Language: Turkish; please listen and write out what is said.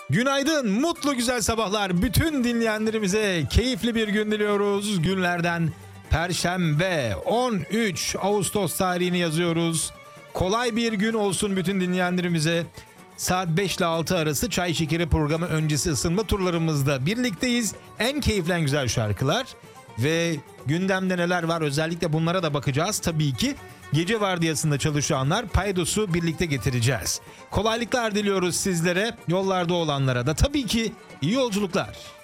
Günaydın, mutlu güzel sabahlar. Bütün dinleyenlerimize keyifli bir gün diliyoruz. Günlerden Perşembe 13 Ağustos tarihini yazıyoruz. Kolay bir gün olsun bütün dinleyenlerimize. Saat 5 ile 6 arası Çay Şekeri programı öncesi ısınma turlarımızda birlikteyiz. En keyifli en güzel şarkılar ve gündemde neler var özellikle bunlara da bakacağız tabii ki. Gece vardiyasında çalışanlar paydosu birlikte getireceğiz. Kolaylıklar diliyoruz sizlere, yollarda olanlara da tabii ki iyi yolculuklar.